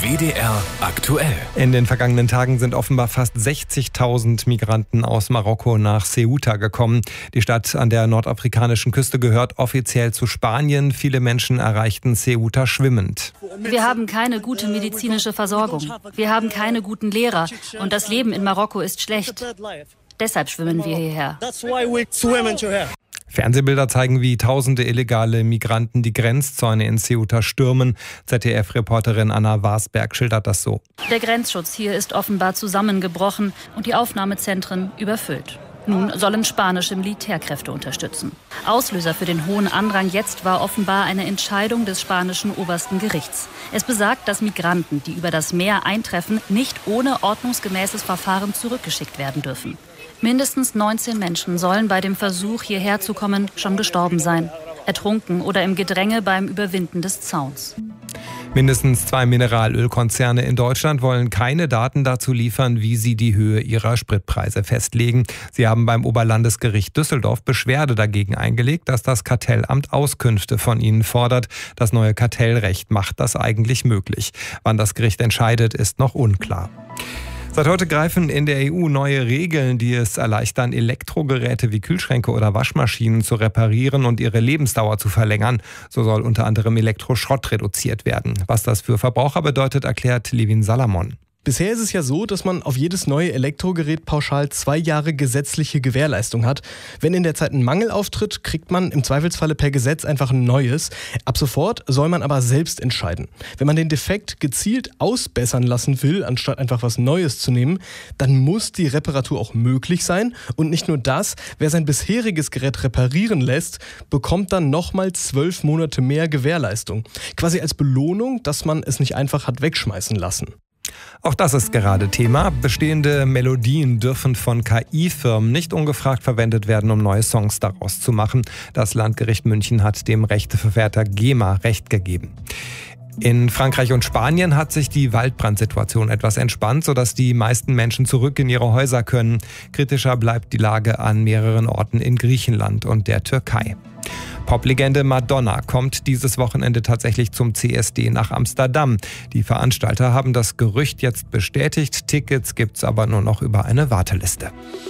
WDR aktuell. In den vergangenen Tagen sind offenbar fast 60.000 Migranten aus Marokko nach Ceuta gekommen. Die Stadt an der nordafrikanischen Küste gehört offiziell zu Spanien. Viele Menschen erreichten Ceuta schwimmend. Wir haben keine gute medizinische Versorgung. Wir haben keine guten Lehrer. Und das Leben in Marokko ist schlecht. Deshalb schwimmen wir hierher. Fernsehbilder zeigen, wie tausende illegale Migranten die Grenzzäune in Ceuta stürmen. ZDF-Reporterin Anna Wasberg schildert das so. Der Grenzschutz hier ist offenbar zusammengebrochen und die Aufnahmezentren überfüllt. Nun sollen spanische Militärkräfte unterstützen. Auslöser für den hohen Andrang jetzt war offenbar eine Entscheidung des spanischen obersten Gerichts. Es besagt, dass Migranten, die über das Meer eintreffen, nicht ohne ordnungsgemäßes Verfahren zurückgeschickt werden dürfen. Mindestens 19 Menschen sollen bei dem Versuch, hierher zu kommen, schon gestorben sein. Ertrunken oder im Gedränge beim Überwinden des Zauns. Mindestens 2 Mineralölkonzerne in Deutschland wollen keine Daten dazu liefern, wie sie die Höhe ihrer Spritpreise festlegen. Sie haben beim Oberlandesgericht Düsseldorf Beschwerde dagegen eingelegt, dass das Kartellamt Auskünfte von ihnen fordert. Das neue Kartellrecht macht das eigentlich möglich. Wann das Gericht entscheidet, ist noch unklar. Seit heute greifen in der EU neue Regeln, die es erleichtern, Elektrogeräte wie Kühlschränke oder Waschmaschinen zu reparieren und ihre Lebensdauer zu verlängern. So soll unter anderem Elektroschrott reduziert werden. Was das für Verbraucher bedeutet, erklärt Levin Salamon. Bisher ist es ja so, dass man auf jedes neue Elektrogerät pauschal 2 Jahre gesetzliche Gewährleistung hat. Wenn in der Zeit ein Mangel auftritt, kriegt man im Zweifelsfalle per Gesetz einfach ein neues. Ab sofort soll man aber selbst entscheiden. Wenn man den Defekt gezielt ausbessern lassen will, anstatt einfach was Neues zu nehmen, dann muss die Reparatur auch möglich sein. Und nicht nur das, wer sein bisheriges Gerät reparieren lässt, bekommt dann nochmal 12 Monate mehr Gewährleistung. Quasi als Belohnung, dass man es nicht einfach hat wegschmeißen lassen. Auch das ist gerade Thema. Bestehende Melodien dürfen von KI-Firmen nicht ungefragt verwendet werden, um neue Songs daraus zu machen. Das Landgericht München hat dem Rechteverwerter GEMA Recht gegeben. In Frankreich und Spanien hat sich die Waldbrandsituation etwas entspannt, sodass die meisten Menschen zurück in ihre Häuser können. Kritischer bleibt die Lage an mehreren Orten in Griechenland und der Türkei. Poplegende Madonna kommt dieses Wochenende tatsächlich zum CSD nach Amsterdam. Die Veranstalter haben das Gerücht jetzt bestätigt. Tickets gibt's aber nur noch über eine Warteliste.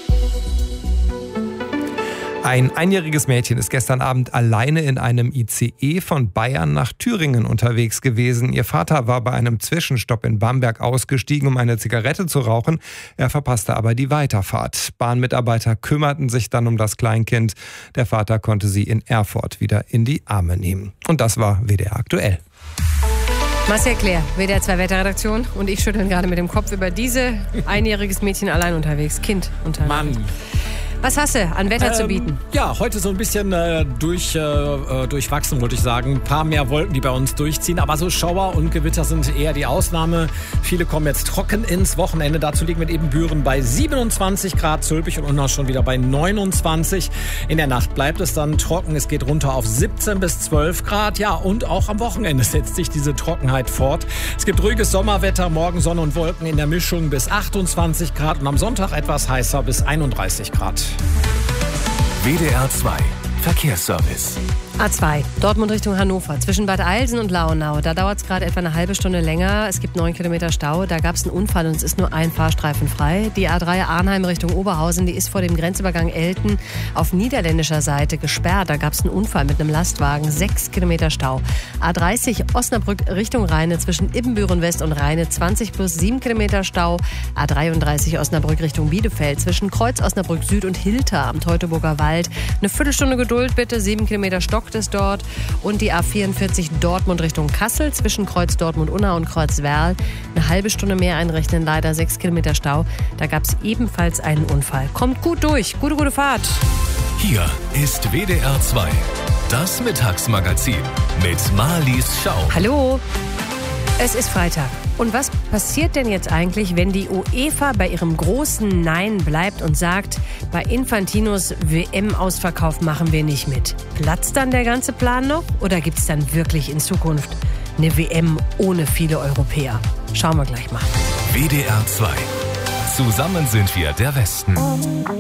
Ein einjähriges Mädchen ist gestern Abend alleine in einem ICE von Bayern nach Thüringen unterwegs gewesen. Ihr Vater war bei einem Zwischenstopp in Bamberg ausgestiegen, um eine Zigarette zu rauchen. Er verpasste aber die Weiterfahrt. Bahnmitarbeiter kümmerten sich dann um das Kleinkind. Der Vater konnte sie in Erfurt wieder in die Arme nehmen. Und das war WDR aktuell. Marcel Claire, WDR 2 Wetterredaktion, und ich schütteln gerade mit dem Kopf über diese einjähriges Mädchen allein unterwegs, Kind unterwegs. Mann. Was hast du an Wetter zu bieten? Ja, heute so ein bisschen durchwachsen, wollte ich sagen. Ein paar mehr Wolken, die bei uns durchziehen. Aber so Schauer und Gewitter sind eher die Ausnahme. Viele kommen jetzt trocken ins Wochenende. Dazu liegen wir in Ebenbüren bei 27 Grad, Zülpich und Unna schon wieder bei 29. In der Nacht bleibt es dann trocken. Es geht runter auf 17 bis 12 Grad. Ja, und auch am Wochenende setzt sich diese Trockenheit fort. Es gibt ruhiges Sommerwetter, morgen Sonne und Wolken in der Mischung bis 28 Grad und am Sonntag etwas heißer bis 31 Grad. WDR 2 Verkehrsservice. A2, Dortmund Richtung Hannover, zwischen Bad Eilsen und Lauenau. Da dauert es gerade etwa eine halbe Stunde länger. Es gibt 9 Kilometer Stau. Da gab es einen Unfall und es ist nur ein Fahrstreifen frei. Die A3 Arnheim Richtung Oberhausen, die ist vor dem Grenzübergang Elten auf niederländischer Seite gesperrt. Da gab es einen Unfall mit einem Lastwagen. 6 Kilometer Stau. A30 Osnabrück Richtung Rheine, zwischen Ibbenbüren West und Rheine 20 plus 7 Kilometer Stau. A33 Osnabrück Richtung Bielefeld, zwischen Kreuz Osnabrück Süd und Hilter am Teutoburger Wald. Eine Viertelstunde Geduld bitte, 7 Kilometer Stock ist dort. Und die A44 Dortmund Richtung Kassel, zwischen Kreuz Dortmund-Unna und Kreuz Werl. Eine halbe Stunde mehr einrechnen, leider 6 Kilometer Stau. Da gab es ebenfalls einen Unfall. Kommt gut durch, gute Fahrt. Hier ist WDR 2, das Mittagsmagazin mit Marlies Schau. Hallo, es ist Freitag. Und was passiert denn jetzt eigentlich, wenn die UEFA bei ihrem großen Nein bleibt und sagt, bei Infantinos WM-Ausverkauf machen wir nicht mit? Platzt dann der ganze Plan noch? Oder gibt es dann wirklich in Zukunft eine WM ohne viele Europäer? Schauen wir gleich mal. WDR 2. Zusammen sind wir der Westen.